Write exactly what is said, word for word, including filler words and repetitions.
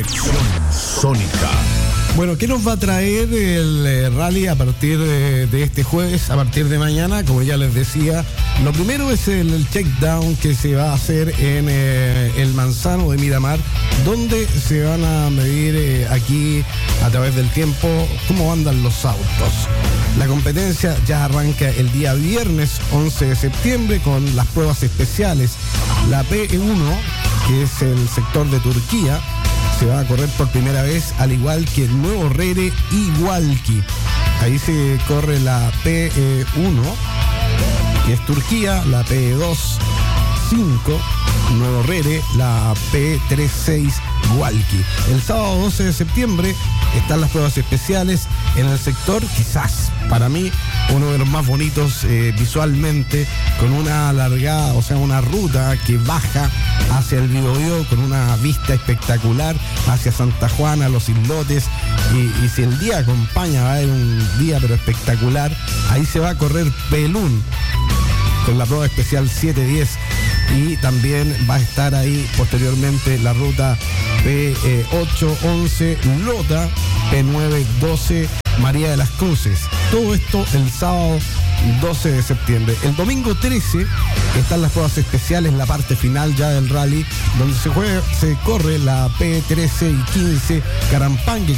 Conexión Sónica. Bueno, ¿qué nos va a traer el eh, rally a partir de, de este jueves, a partir de mañana? Como ya les decía, lo primero es el, el check-down que se va a hacer en eh, el Manzano de Miramar, donde se van a medir eh, aquí a través del tiempo cómo andan los autos. La competencia ya arranca el día viernes once de septiembre con las pruebas especiales. La P uno, que es el sector de Turquía, se va a correr por primera vez, al igual que el Nuevo Rere y Hualqui. Ahí se corre la P uno, que es Turquía, la P dos, cinco, Nuevo Rere, la P tres seis, Hualqui. El sábado doce de septiembre están las pruebas especiales en el sector, quizás para mí uno de los más bonitos eh, visualmente, con una alargada, o sea, una ruta que baja hacia el Biobío con una vista espectacular hacia Santa Juana, los islotes, y, y si el día acompaña, va a haber un día pero espectacular. Ahí se va a correr Pelún con la prueba especial siete diez, y también va a estar ahí posteriormente la ruta P ocho once Lota, P nueve doce María de las Cruces. Todo esto el sábado doce de septiembre. El domingo trece están las pruebas especiales, la parte final ya del rally, donde se juega, se corre la P trece y quince Carampangue,